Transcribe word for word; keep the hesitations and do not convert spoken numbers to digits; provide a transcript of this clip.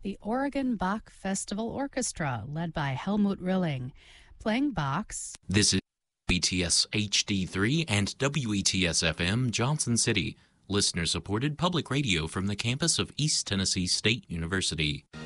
the Oregon Bach Festival Orchestra, led by Helmut Rilling, playing Bach's. This is W E T S H D three and W E T S F M Johnson City, listener-supported public radio from the campus of East Tennessee State University.